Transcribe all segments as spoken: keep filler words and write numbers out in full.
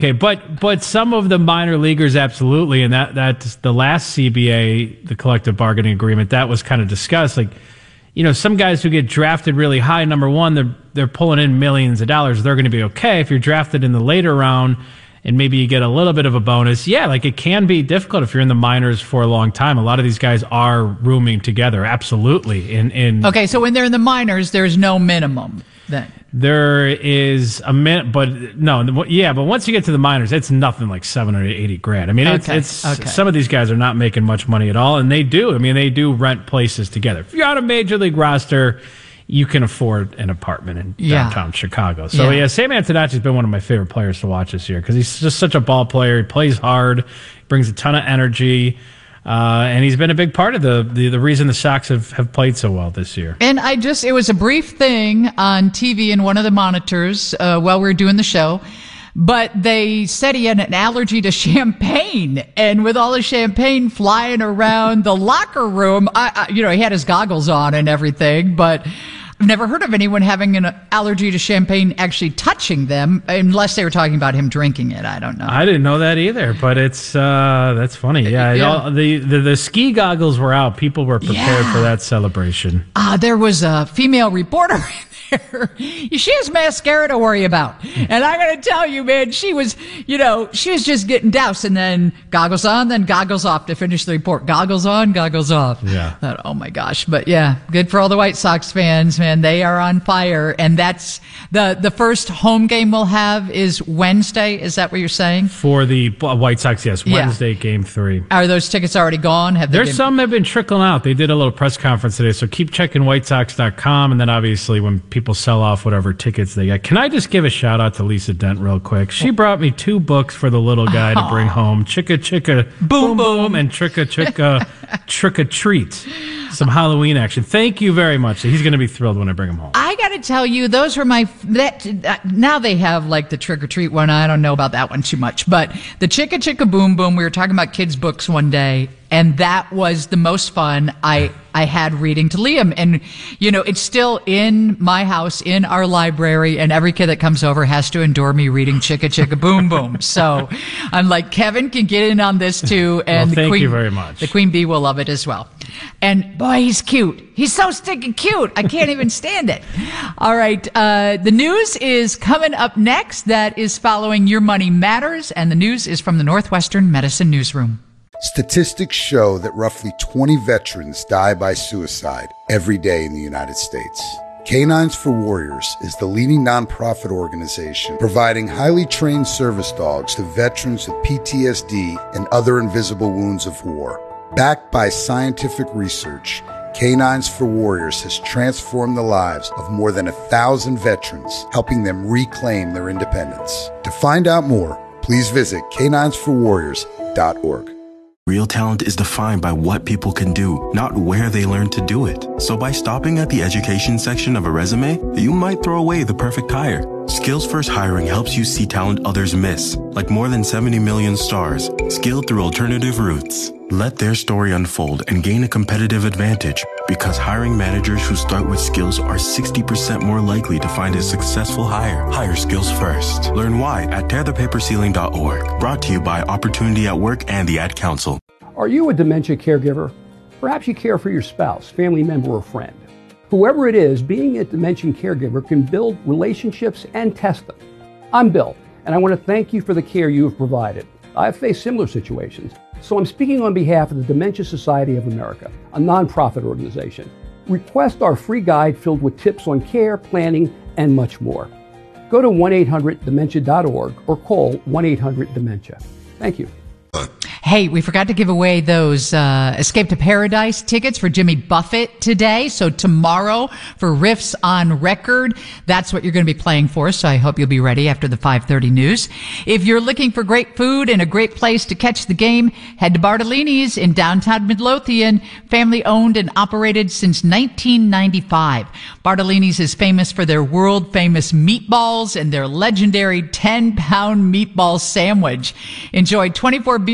Okay, but but some of the minor leaguers absolutely, and that that's the last C B A, the collective bargaining agreement, that was kind of discussed. Like, you know, some guys who get drafted really high, number one, they're they're pulling in millions of dollars. They're going to be okay. If you're drafted in the later round and maybe you get a little bit of a bonus, yeah, like it can be difficult if you're in the minors for a long time. A lot of these guys are rooming together, absolutely. In in okay, so when they're in the minors, there's no minimum then. There is a minute, but no, yeah, but once you get to the minors, it's nothing like seven or eighty grand. I mean, it's, okay. it's okay. some of these guys are not making much money at all, and they do. I mean, they do rent places together. If you're on a major league roster, you can afford an apartment in yeah. downtown Chicago. So yeah, yeah Sam Antonacci's been one of my favorite players to watch this year because he's just such a ball player. He plays hard, brings a ton of energy. Uh, and he's been a big part of the, the, the reason the Sox have, have played so well this year. And I just, it was a brief thing on T V in one of the monitors uh, while we were doing the show, but they said he had an allergy to champagne. And with all the champagne flying around the locker room, I, I, you know, he had his goggles on and everything, but I've never heard of anyone having an allergy to champagne actually touching them, unless they were talking about him drinking it. I don't know. I didn't know that either, but it's uh, that's funny. Yeah, yeah. All, the, the the ski goggles were out. People were prepared yeah. for that celebration. Uh, there was a female reporter in there. She has mascara to worry about. And I got to tell you, man, she was, you know, she was just getting doused and then goggles on, then goggles off to finish the report. Goggles on, goggles off. Yeah. Thought, oh, my gosh. But, yeah, good for all the White Sox fans, man. They are on fire. And that's the, the first home game we'll have is Wednesday. Is that what you're saying? For the White Sox, yes. Wednesday, yeah. game three. Are those tickets already gone? Have There's been- some that have been trickling out. They did a little press conference today, so keep checking white sox dot com. And then, obviously, when people sell off whatever tickets they get. Can I just give a shout out to Lisa Dent real quick? She brought me two books for the little guy to bring home. Chicka Chicka Boom Boom and Tricka Chicka Trick or Treat. Some Halloween action. Thank you very much. He's going to be thrilled when I bring him home. I got to tell you, those were my, that, uh, now they have like the Trick or Treat one. I don't know about that one too much, but the Chicka Chicka Boom Boom, we were talking about kids' books one day, and that was the most fun I, I had reading to Liam. And, you know, it's still in my house, in our library, and every kid that comes over has to endure me reading Chicka Chicka Boom Boom. So I'm like, Kevin can get in on this too. And well, the thank Queen, you very much. The Queen Bee will love it as well. And boy, he's cute. He's so stinking cute. I can't even stand it. All right. Uh, the news is coming up next. That is following Your Money Matters. And the news is from the Northwestern Medicine Newsroom. Statistics show that roughly twenty veterans die by suicide every day in the United States. Canines for Warriors is the leading nonprofit organization providing highly trained service dogs to veterans with P T S D and other invisible wounds of war. Backed by scientific research, Canines for Warriors has transformed the lives of more than a thousand veterans, helping them reclaim their independence. To find out more, please visit canines for warriors dot org. Real talent is defined by what people can do, not where they learn to do it. So by stopping at the education section of a resume, you might throw away the perfect hire. Skills First Hiring helps you see talent others miss, like more than seventy million stars, skilled through alternative routes. Let their story unfold and gain a competitive advantage, because hiring managers who start with skills are sixty percent more likely to find a successful hire. Hire skills first. Learn why at tear the paper ceiling dot org. Brought to you by Opportunity at Work and the Ad Council. Are you a dementia caregiver? Perhaps you care for your spouse, family member, or friend. Whoever it is, being a dementia caregiver can build relationships and test them. I'm Bill, and I want to thank you for the care you have provided. I've faced similar situations, so I'm speaking on behalf of the Dementia Society of America, a nonprofit organization. Request our free guide filled with tips on care, planning, and much more. Go to one eight hundred dementia dot org or call one eight hundred dementia. Thank you. Hey, we forgot to give away those uh, Escape to Paradise tickets for Jimmy Buffett today. So tomorrow for Riffs on Record, that's what you're going to be playing for. So I hope you'll be ready after the five thirty news. If you're looking for great food and a great place to catch the game, head to Bartolini's in downtown Midlothian, family owned and operated since nineteen ninety-five. Bartolini's is famous for their world famous meatballs and their legendary ten pound meatball sandwich. Enjoy twenty-four beers on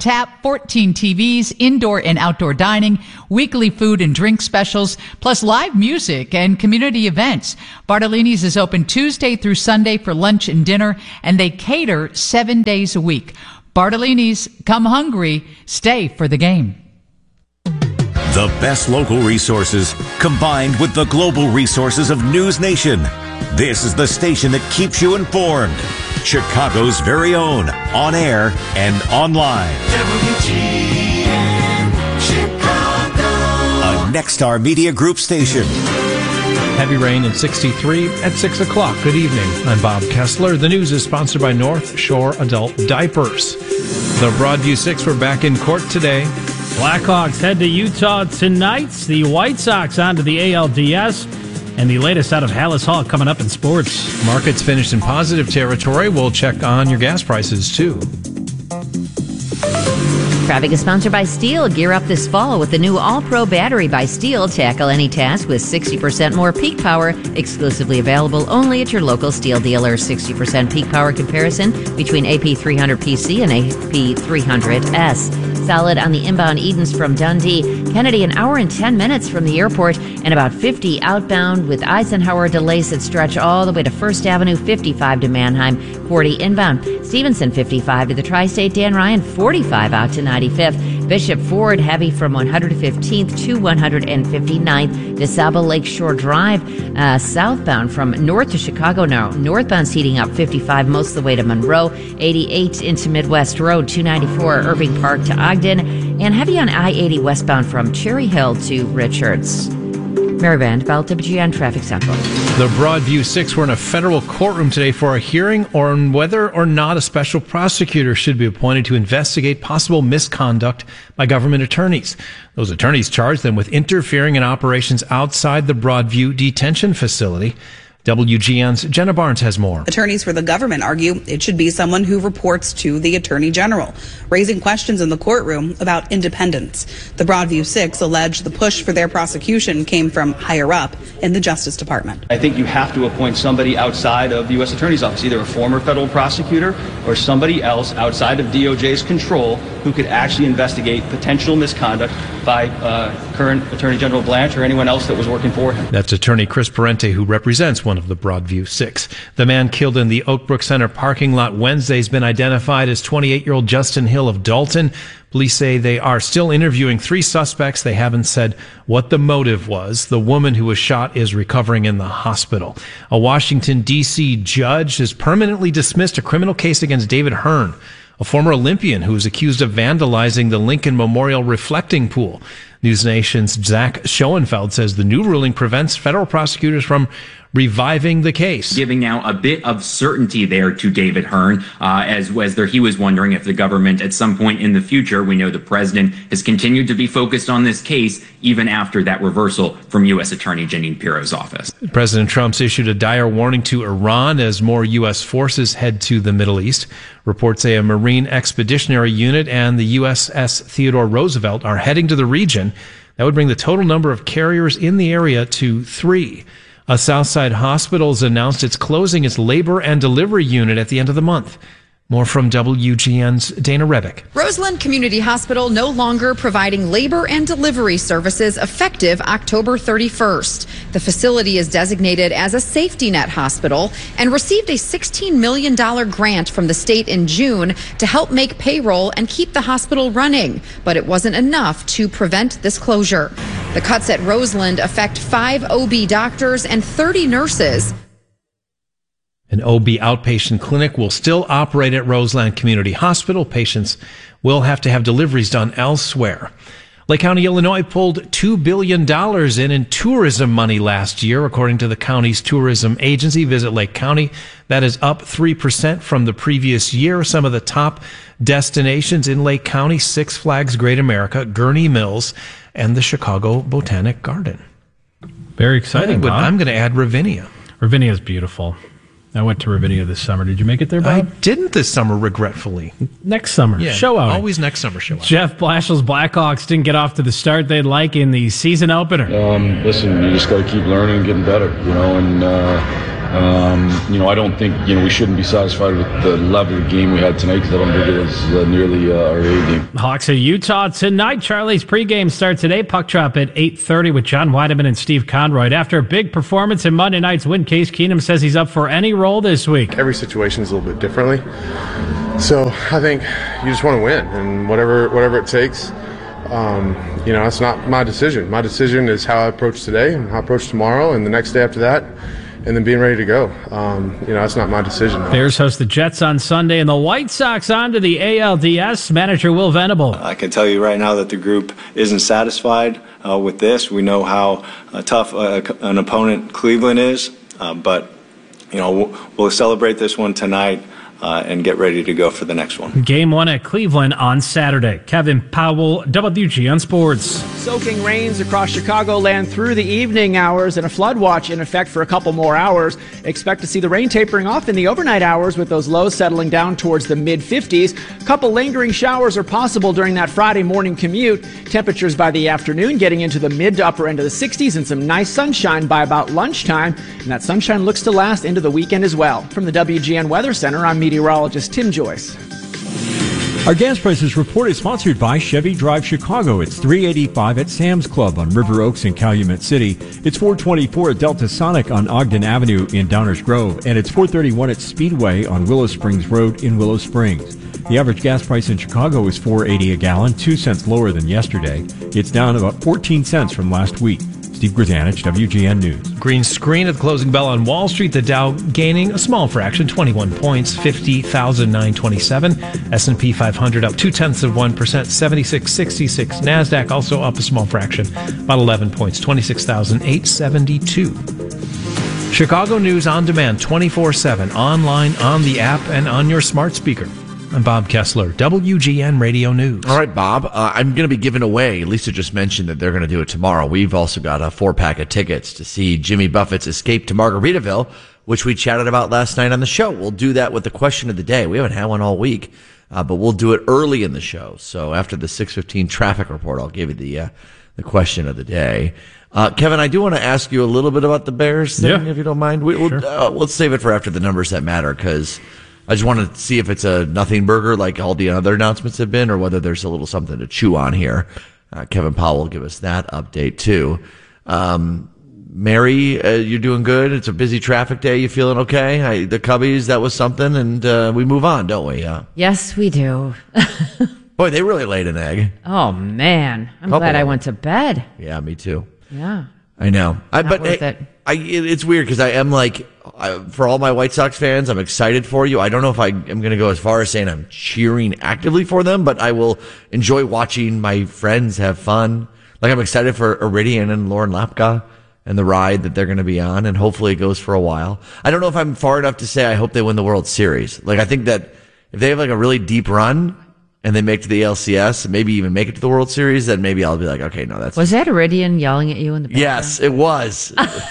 tap, fourteen T Vs, indoor and outdoor dining, weekly food and drink specials, plus live music and community events. Bartolini's is open Tuesday through Sunday for lunch and dinner, and they cater seven days a week. Bartolini's, come hungry, stay for the game. The best local resources combined with the global resources of News Nation. This is the station that keeps you informed. Chicago's very own, on air and online. W G N Chicago. A Nexstar Media Group station. Heavy rain in sixty-three at six o'clock. Good evening. I'm Bob Kessler. The news is sponsored by North Shore Adult Diapers. The Broadview Six were back in court today. Blackhawks head to Utah tonight. The White Sox onto the A L D S. And the latest out of Hallis Hall coming up in sports. Markets finished in positive territory. We'll check on your gas prices, too. Traffic is sponsored by Steel. Gear up this fall with the new All-Pro battery by Steel. Tackle any task with sixty percent more peak power. Exclusively available only at your local Steel dealer. sixty percent peak power comparison between A P three hundred P C and A P three hundred S. Solid on the inbound Edens from Dundee. Kennedy, an hour and ten minutes from the airport, and about fifty outbound with Eisenhower delays that stretch all the way to First Avenue, fifty-five to Manheim, forty inbound. Stevenson, fifty-five to the Tri-State. Dan Ryan, forty-five out to ninety-fifth. Bishop Ford, heavy from one hundred fifteenth to one hundred fifty-ninth. DeSable Lakeshore Drive, uh, southbound from north to Chicago now. Northbound's heating up, fifty-five most of the way to Monroe. eighty-eight into Midwest Road, two ninety-four Irving Park to Ogden. And heavy on I eighty westbound from Cherry Hill to Richards. Mary Vandeveld, W G N Traffic Central. The Broadview Six were in a federal courtroom today for a hearing on whether or not a special prosecutor should be appointed to investigate possible misconduct by government attorneys. Those attorneys charged them with interfering in operations outside the Broadview detention facility. W G N's Jenna Barnes has more. Attorneys for the government argue it should be someone who reports to the Attorney General, raising questions in the courtroom about independence. The Broadview Six allege the push for their prosecution came from higher up in the Justice Department. I think you have to appoint somebody outside of the U S Attorney's Office, either a former federal prosecutor or somebody else outside of D O J's control who could actually investigate potential misconduct by uh, current Attorney General Blanche or anyone else that was working for him. That's attorney Chris Parente, who represents one of the Broadview Six. The man killed in the Oakbrook Center parking lot Wednesday has been identified as twenty-eight-year-old Justin Hill of Dalton. Police say they are still interviewing three suspects. They haven't said what the motive was. The woman who was shot is recovering in the hospital. A Washington, D C judge has permanently dismissed a criminal case against David Hearn, a former Olympian who was accused of vandalizing the Lincoln Memorial reflecting pool. News Nation's Zach Schoenfeld says the new ruling prevents federal prosecutors from reviving the case. Giving now a bit of certainty there to David Hearn, uh, as, as there he was wondering if the government at some point in the future, we know the president has continued to be focused on this case even after that reversal from U S Attorney Jeanine Pirro's office. President Trump's issued a dire warning to Iran as more U S forces head to the Middle East. Reports say a Marine Expeditionary Unit and the U S S Theodore Roosevelt are heading to the region. That would bring the total number of carriers in the area to three. A Southside Hospital has announced it's closing its labor and delivery unit at the end of the month. More from W G N's Dana Rebick. Roseland Community Hospital no longer providing labor and delivery services effective October thirty-first. The facility is designated as a safety net hospital and received a sixteen million dollars grant from the state in June to help make payroll and keep the hospital running. But it wasn't enough to prevent this closure. The cuts at Roseland affect five O B doctors and thirty nurses. An O B outpatient clinic will still operate at Roseland Community Hospital. Patients will have to have deliveries done elsewhere. Lake County, Illinois pulled two billion dollars in in tourism money last year, according to the county's tourism agency, Visit Lake County. That is up three percent from the previous year. Some of the top destinations in Lake County: Six Flags Great America, Gurney Mills, and the Chicago Botanic Garden. Very exciting, Bob. I'm going to add Ravinia. Ravinia is beautiful. I went to Ravinia this summer. Did you make it there, Bob? I didn't this summer, regretfully. Next summer. Yeah, show out. Always next summer show out. Jeff Blashiall's Blackhawks didn't get off to the start they'd like in the season opener. Um, listen, you just got to keep learning and getting better, you know, and uh, Um, you know, I don't think, you know, we shouldn't be satisfied with the level of game we had tonight because I don't think it was uh, nearly uh, our A game. Hawks at Utah tonight. Charlie's pregame start today. Puck drop at eight thirty with John Weideman and Steve Conroy. After a big performance in Monday night's win, Case Keenum says he's up for any role this week. Every situation is a little bit differently. So I think you just want to win, and whatever whatever it takes. Um, you know, it's not my decision. My decision is how I approach today and how I approach tomorrow and the next day after that, and then being ready to go. Um, you know, that's not my decision. Bears host the Jets on Sunday, and the White Sox on to the A L D S. Manager Will Venable. I can tell you right now that the group isn't satisfied uh, with this. We know how uh, tough uh, an opponent Cleveland is, uh, but, you know, we'll, we'll celebrate this one tonight. Uh, and get ready to go for the next one. Game one at Cleveland on Saturday. Kevin Powell, W G N Sports. Soaking rains across Chicagoland through the evening hours and a flood watch in effect for a couple more hours. Expect to see the rain tapering off in the overnight hours with those lows settling down towards the mid fifties. A couple lingering showers are possible during that Friday morning commute. Temperatures by the afternoon getting into the mid to upper end of the sixties and some nice sunshine by about lunchtime. And that sunshine looks to last into the weekend as well. From the W G N Weather Center, I'm meteorologist Tim Joyce. Our gas prices report is sponsored by Chevy Drive Chicago. It's three eighty-five at Sam's Club on River Oaks in Calumet City. It's four twenty-four at Delta Sonic on Ogden Avenue in Downers Grove. And it's four thirty-one at Speedway on Willow Springs Road in Willow Springs. The average gas price in Chicago is four eighty a gallon, two cents lower than yesterday. It's down about fourteen cents from last week. Steve Grzanich, W G N News. Green screen at the closing bell on Wall Street. The Dow gaining a small fraction, twenty-one points, fifty thousand nine hundred twenty-seven. S and P five hundred up two-tenths of one percent, seventy-six sixty-six. NASDAQ also up a small fraction, about eleven points, twenty-six thousand eight hundred seventy-two. Chicago News on demand, twenty-four seven, online, on the app, and on your smart speaker. I'm Bob Kessler, W G N Radio News. All right, Bob, uh, I'm going to be giving away, Lisa just mentioned that they're going to do it tomorrow. We've also got a four-pack of tickets to see Jimmy Buffett's Escape to Margaritaville, which we chatted about last night on the show. We'll do that with the question of the day. We haven't had one all week, uh, but we'll do it early in the show. So after the six fifteen traffic report, I'll give you the uh, the question of the day. Uh, Kevin, I do want to ask you a little bit about the Bears thing, yeah. if you don't mind. We, we'll, sure. uh, we'll save it for after the numbers that matter, because I just want to see if it's a nothing burger like all the other announcements have been, or whether there's a little something to chew on here. Uh, Kevin Powell will give us that update too. Um, Mary, uh, you're doing good. It's a busy traffic day. You feeling okay? I, the Cubbies, that was something, and uh, we move on, don't we? Uh, yes, we do. Boy, they really laid an egg. Oh man, I'm Couple glad I went to bed. Yeah, me too. Yeah, I know. I, Not but worth I, it. I, it's weird because I am like, I, for all my White Sox fans, I'm excited for you. I don't know if I am going to go as far as saying I'm cheering actively for them, but I will enjoy watching my friends have fun. Like, I'm excited for Iridian and Lauren Lapka and the ride that they're going to be on, and hopefully it goes for a while. I don't know if I'm far enough to say I hope they win the World Series. Like, I think that if they have like a really deep run and they make it to the A L C S and maybe even make it to the World Series, then maybe I'll be like, okay, no, that's... Was that Iridian yelling at you in the background? Yes, it was.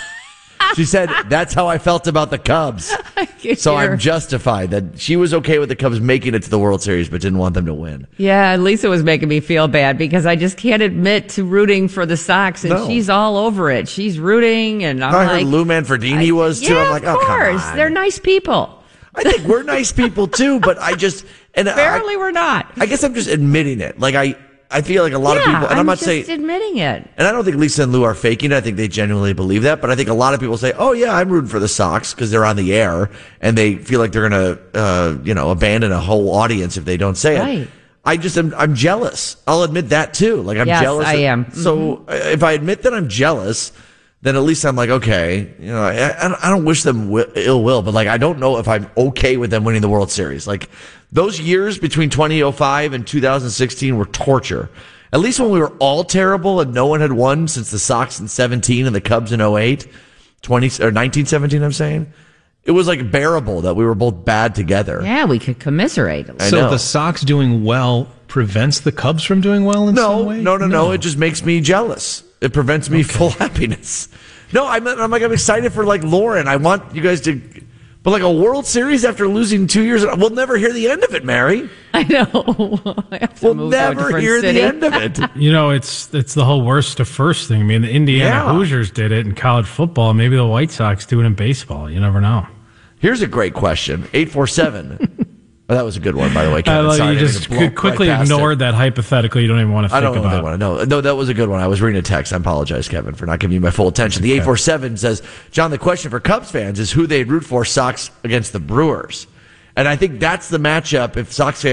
She said, that's how I felt about the Cubs. So I'm justified that she was okay with the Cubs making it to the World Series, but didn't want them to win. Yeah, Lisa was making me feel bad because I just can't admit to rooting for the Sox, and No. she's all over it. She's rooting, and I'm I like... heard Lou Manfredini I- was too. Yeah, I'm like, of oh, come course. on. They're nice people. I think we're nice people too, but I just... and Apparently I, we're not. I guess I'm just admitting it. Like, I, I feel like a lot yeah, of people... And I'm, I'm not just saying... admitting it. And I don't think Lisa and Lou are faking it. I think they genuinely believe that. But I think a lot of people say, oh, yeah, I'm rooting for the Sox because they're on the air. And they feel like they're going to, uh, you know, abandon a whole audience if they don't say Right. it. I just am, I'm jealous. I'll admit that too. Like, I'm Yes, jealous. I am. So uh, if I admit that I'm jealous, then at least I'm like, okay, you know, I, I don't wish them wi- ill will, but like, I don't know if I'm okay with them winning the World Series. Like, those years between twenty oh five and two thousand sixteen were torture. At least when we were all terrible and no one had won since the Sox in seventeen and the Cubs in oh eight, twenty or nineteen seventeen, I'm saying, it was like bearable that we were both bad together. Yeah, we could commiserate. I So know. the Sox doing well prevents the Cubs from doing well in No, some way? no, no, no. It just makes me jealous. It prevents me full happiness. No, I'm, I'm like, I'm excited for like Lauren. I want you guys to But like a World Series after losing two years, we'll never hear the end of it, Mary. I know. I we'll never hear city. the end of it. You know, it's it's the whole worst to first thing. I mean, the Indiana Yeah. Hoosiers did it in college football. Maybe the White Sox do it in baseball. You never know. Here's a great question. eight four seven. Oh, that was a good one, by the way, Kevin. I love Sorry, you I just didn't blow quickly right past ignored it. that hypothetical. You don't even want to I think don't know about. what they want to know. No, that was a good one. I was reading a text. I apologize, Kevin, for not giving you my full attention. The eight four seven says, John, the question for Cubs fans is who they'd root for Sox against the Brewers. And I think that's the matchup if Sox fans